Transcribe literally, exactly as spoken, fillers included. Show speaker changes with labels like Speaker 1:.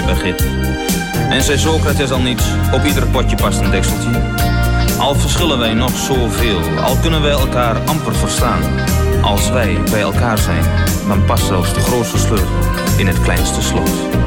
Speaker 1: begit. En zei Socrates al niets, op ieder potje past een dekseltje. Al verschillen wij nog zoveel, al kunnen wij elkaar amper verstaan. Als wij bij elkaar zijn, dan past zelfs de grootste sleutel in het kleinste slot.